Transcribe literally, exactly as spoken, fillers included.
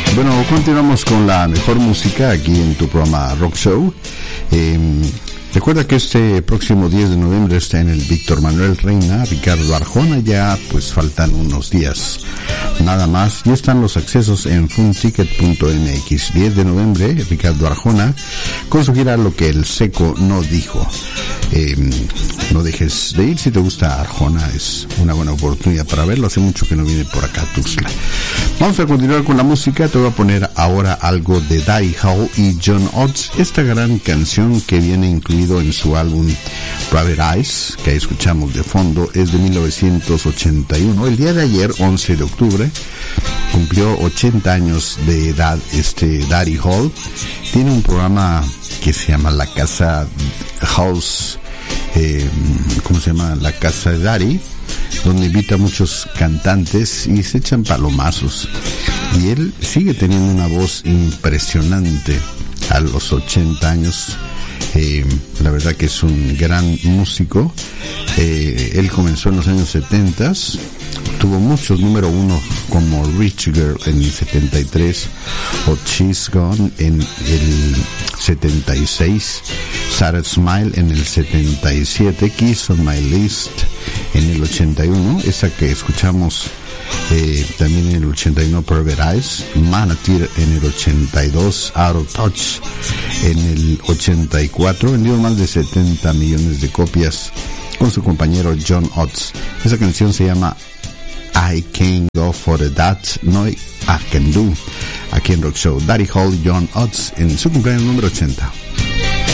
Bueno, continuamos con la mejor música aquí en tu programa Rock Show. Eh, recuerda que este próximo diez de noviembre está en el Víctor Manuel Reina, Ricardo Arjona. Ya pues faltan unos días nada más. Ya están los accesos en funticket punto m x. diez de noviembre, Ricardo Arjona, con su gira Lo que el Seco no dijo. Eh, no dejes de ir si te gusta Arjona, es una buena oportunidad para verlo. Hace mucho que no viene por acá a Tuxtla. Vamos a continuar con la música. Te voy a poner ahora algo de Daddy Hall y John Oates, esta gran canción que viene incluido en su álbum Private Eyes, que ahí escuchamos de fondo. Es de mil novecientos ochenta y uno. El día de ayer, once de octubre, cumplió ochenta años de edad este Daddy Hall. Tiene un programa que se llama La Casa House, eh, ¿cómo se llama? La Casa de Daddy, donde invita a muchos cantantes y se echan palomazos. Y él sigue teniendo una voz impresionante a los ochenta años. Eh, la verdad que es un gran músico. Eh, él comenzó en los años setenta, tuvo muchos número uno como Rich Girl en el setenta y tres o She's Gone en el setenta y seis, Sad Smile en el setenta y siete, Kiss on My List en el ochenta y uno, esa que escuchamos eh, también en el ochenta y uno, Private Eyes, Manatee en el ochenta y dos, Out of Touch en el ochenta y cuatro, vendió más de setenta millones de copias con su compañero John Oates. Esa canción se llama I Can't Go For That, No I Can Do, aquí en Rock Show. Daddy Hall y John Oates en su cumpleaños número ochenta.